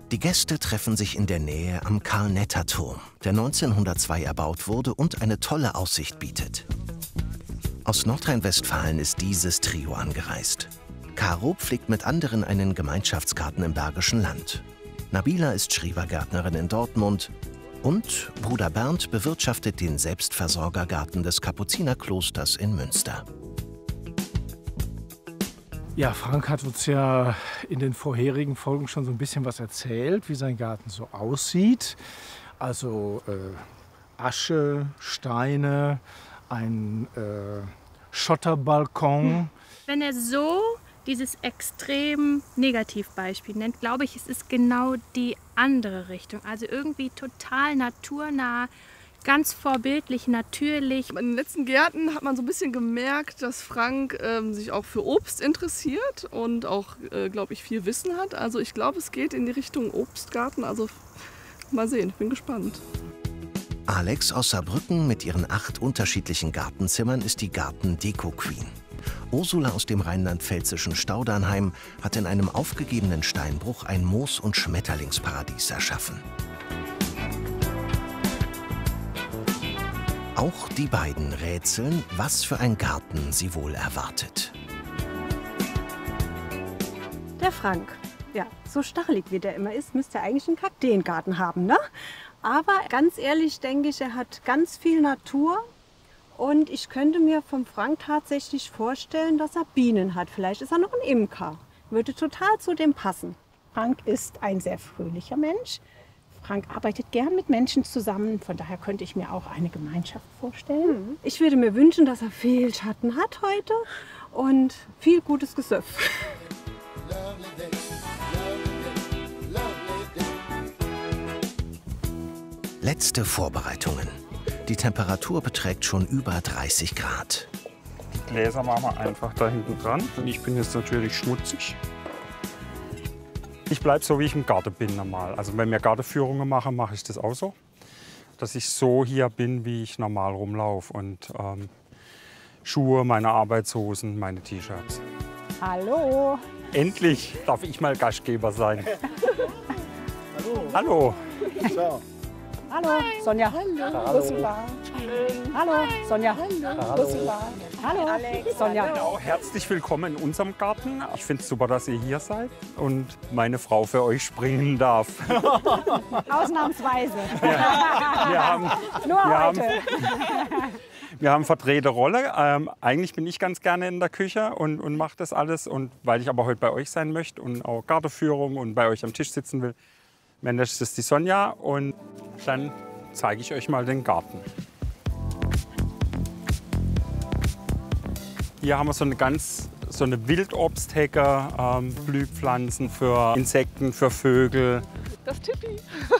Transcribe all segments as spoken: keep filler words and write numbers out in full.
Die Gäste treffen sich in der Nähe am Karl-Netter-Turm, der neunzehnhundertzwei erbaut wurde und eine tolle Aussicht bietet. Aus Nordrhein-Westfalen ist dieses Trio angereist. Caro pflegt mit anderen einen Gemeinschaftsgarten im Bergischen Land. Nabila ist Schrebergärtnerin in Dortmund. Und Bruder Bernd bewirtschaftet den Selbstversorgergarten des Kapuzinerklosters in Münster. Ja, Frank hat uns ja in den vorherigen Folgen schon so ein bisschen was erzählt, wie sein Garten so aussieht. Also äh, Asche, Steine, ein äh, Schotterbalkon. Wenn er so dieses extrem Negativbeispiel nennt, glaube ich, es ist genau die andere Richtung. Also irgendwie total naturnah, ganz vorbildlich, natürlich. In den letzten Gärten hat man so ein bisschen gemerkt, dass Frank ähm, sich auch für Obst interessiert und auch, äh, glaube ich, viel Wissen hat. Also ich glaube, es geht in die Richtung Obstgarten. Also mal sehen, ich bin gespannt. Alex aus Saarbrücken mit ihren acht unterschiedlichen Gartenzimmern ist die Garten-Deko-Queen. Ursula aus dem rheinland-pfälzischen Staudernheim hat in einem aufgegebenen Steinbruch ein Moos- und Schmetterlingsparadies erschaffen. Auch die beiden rätseln, was für ein Garten sie wohl erwartet. Der Frank, ja, so stachelig wie der immer ist, müsste er eigentlich einen Kakteengarten haben, ne? Aber ganz ehrlich denke ich, er hat ganz viel Natur. Und ich könnte mir vom Frank tatsächlich vorstellen, dass er Bienen hat. Vielleicht ist er noch ein Imker. Würde total zu dem passen. Frank ist ein sehr fröhlicher Mensch. Frank arbeitet gern mit Menschen zusammen. Von daher könnte ich mir auch eine Gemeinschaft vorstellen. Ich würde mir wünschen, dass er viel Schatten hat heute und viel gutes Gesöff. Letzte Vorbereitungen. Die Temperatur beträgt schon über dreißig Grad. Die Gläser machen wir einfach da hinten dran. Und ich bin jetzt natürlich schmutzig. Ich bleibe so, wie ich im Garten bin normal. Also wenn wir Gartenführungen machen, mache ich das auch so. Dass ich so hier bin, wie ich normal rumlaufe. Und ähm, Schuhe, meine Arbeitshosen, meine T-Shirts. Hallo. Endlich darf ich mal Gastgeber sein. Hallo. Hallo. So. Hallo, Sonja. Hallo. Ursula. Hallo, Sonja. Hallo. Ursula. Hallo, Alex. Sonja. Genau, herzlich willkommen in unserem Garten. Ich finde es super, dass ihr hier seid und meine Frau für euch springen darf. Ausnahmsweise. Ja, wir haben, Nur wir heute. Haben, wir haben verdrehte Rolle. Ähm, eigentlich bin ich ganz gerne in der Küche und, und mache das alles. Und weil ich aber heute bei euch sein möchte und auch Gartenführung und bei euch am Tisch sitzen will, managt das die Sonja und dann zeige ich euch mal den Garten. Hier haben wir so eine ganz so eine Wildobsthecke, ähm, Blühpflanzen für Insekten, für Vögel. Das Tippi.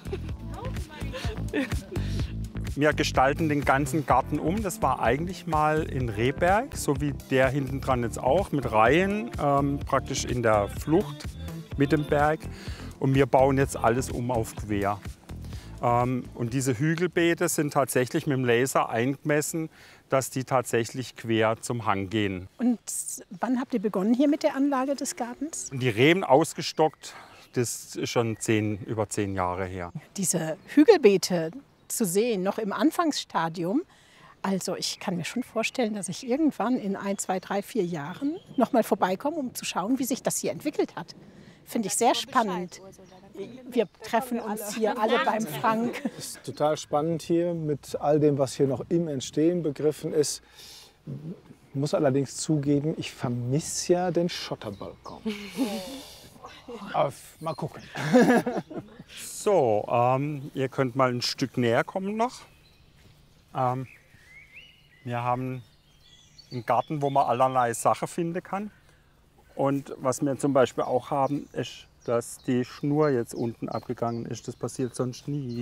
Wir gestalten den ganzen Garten um. Das war eigentlich mal in Rehberg, so wie der hinten dran jetzt auch, mit Reihen, ähm, praktisch in der Flucht mit dem Berg. Und wir bauen jetzt alles um auf quer. Ähm, und diese Hügelbeete sind tatsächlich mit dem Laser eingemessen, dass die tatsächlich quer zum Hang gehen. Und wann habt ihr begonnen hier mit der Anlage des Gartens? Und die Reben ausgestockt, das ist schon zehn, über zehn Jahre her. Diese Hügelbeete zu sehen, noch im Anfangsstadium. Also ich kann mir schon vorstellen, dass ich irgendwann in ein, zwei, drei, vier Jahren noch mal vorbeikomme, um zu schauen, wie sich das hier entwickelt hat. Finde ich sehr spannend. Wir treffen uns hier alle beim Frank. Es ist total spannend hier mit all dem, was hier noch im Entstehen begriffen ist. Ich muss allerdings zugeben, ich vermisse ja den Schotterbalkon. Aber mal gucken. So, ähm, ihr könnt mal ein Stück näher kommen noch. Ähm, wir haben einen Garten, wo man allerlei Sachen finden kann. Und was wir zum Beispiel auch haben, ist, dass die Schnur jetzt unten abgegangen ist. Das passiert sonst nie.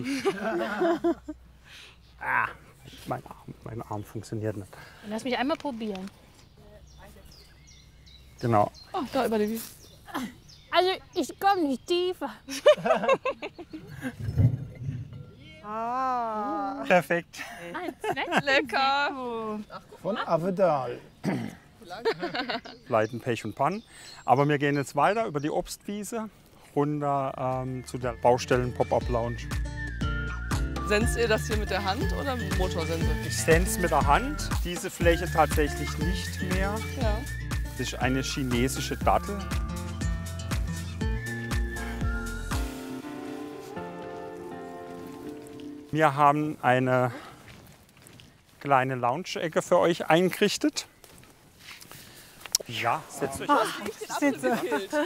ah, mein, Arm, mein Arm funktioniert nicht. Lass mich einmal probieren. Genau. Oh, da über die. Also ich komme nicht tiefer. Ah. Perfekt. Lecker. Von Avedal. Leiden, Pech und Pannen. Aber wir gehen jetzt weiter über die Obstwiese, runter ähm, zu der Baustellen Pop-Up Lounge. Senzt ihr das hier mit der Hand oder mit Motorsense? Ich sense mit der Hand, diese Fläche tatsächlich nicht mehr. Ja. Das ist eine chinesische Dattel. Wir haben eine kleine Lounge-Ecke für euch eingerichtet. Ja, setzt euch an. Sitze.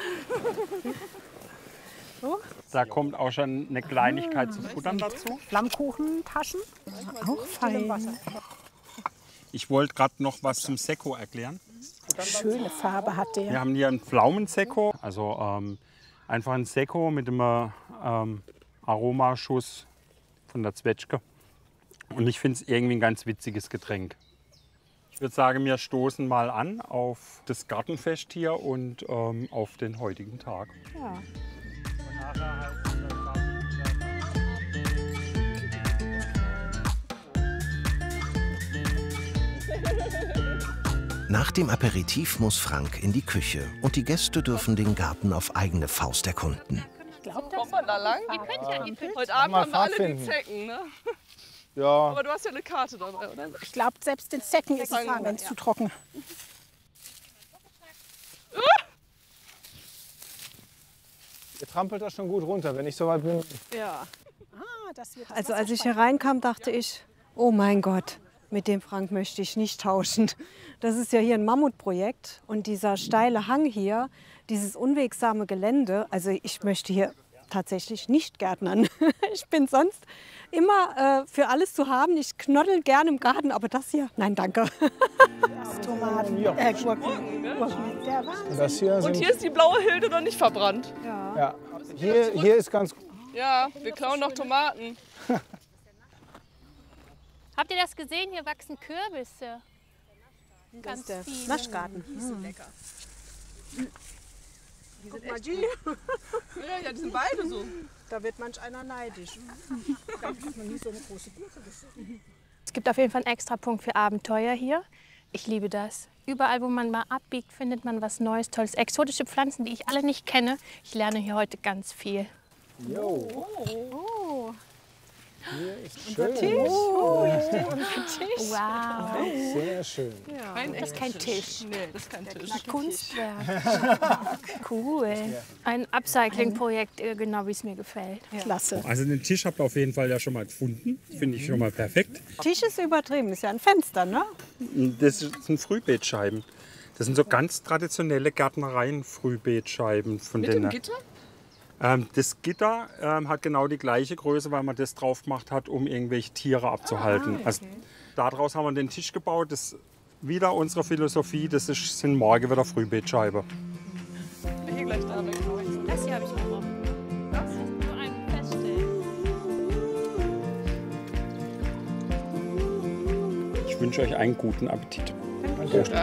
Da kommt auch schon eine Kleinigkeit zum Futtern dazu. Flammkuchentaschen, auch fein. Ich wollte gerade noch was zum Sekko erklären. Schöne Farbe hat der. Wir haben hier einen Pflaumensekko, also ähm, einfach ein Sekko mit einem ähm, Aromaschuss von der Zwetschge. Und ich finde es irgendwie ein ganz witziges Getränk. Ich würde sagen, wir stoßen mal an auf das Gartenfest hier und ähm, auf den heutigen Tag. Ja. Nach dem Aperitif muss Frank in die Küche und die Gäste dürfen den Garten auf eigene Faust erkunden. Ich glaube, Kommt man da lang? Ihr könnt ja, ihr könnt Heute Abend Mal haben wir alle Fahrt die Zecken, ne? Ja, Aber du hast ja eine Karte dabei, oder? ich glaub, selbst den Zecken ist es, Zecken, wenn es ja. zu trocken. ihr trampelt das schon gut runter, wenn ich soweit bin. Ja. Ah, das wird das Also als ich Wasserspeicher. hier reinkam, dachte ich, oh mein Gott, mit dem Frank möchte ich nicht tauschen. Das ist ja hier ein Mammutprojekt und dieser steile Hang hier, dieses unwegsame Gelände, also ich möchte hier tatsächlich nicht gärtnern. Ich bin sonst immer äh, für alles zu haben. Ich knoddel gerne im Garten, aber das hier, nein, danke. Tomaten, Ja. äh, Gurken, Gurken. Der Wahnsinn. Und das hier Und sind, hier ist die blaue Hilde noch nicht verbrannt. ja, hier, hier ist ganz gut. Ja, wir klauen noch Tomaten. Habt ihr das gesehen? Hier wachsen Kürbisse. Ganz Der viele. Naschgarten. Guck mal, die. Ja, ja, die sind beide so. Da wird manch einer neidisch. Es gibt auf jeden Fall einen extra Punkt für Abenteuer hier. Ich liebe das. Überall, wo man mal abbiegt, findet man was Neues, Tolles. Exotische Pflanzen, die ich alle nicht kenne. Ich lerne hier heute ganz viel. Jo, Oh, hier ist schön. wow. Sehr schön. Das ist kein Tisch. Nee, das ist kein Tisch. Kunstwerk. Cool. Ein Upcycling-Projekt, äh, genau wie es mir gefällt. Klasse. Also den Tisch habt ihr auf jeden Fall ja schon mal gefunden. Finde ich schon mal perfekt. Tisch ist übertrieben, ist ja ein Fenster, ne? Das sind Frühbeetscheiben. Das sind so ganz traditionelle Gärtnereien-Frühbeetscheiben. Von Mit denen. dem Gitter? Ähm, das Gitter ähm, hat genau die gleiche Größe, weil man das drauf gemacht hat, um irgendwelche Tiere abzuhalten. Also, daraus haben wir den Tisch gebaut. Das ist wieder unsere Philosophie. Das ist, sind morgen wieder Frühbeetscheibe. Hier gleich da weg. Das hier habe ich gebrochen. Das ist nur ein Feststellen. Ich wünsche euch einen guten Appetit. Danke.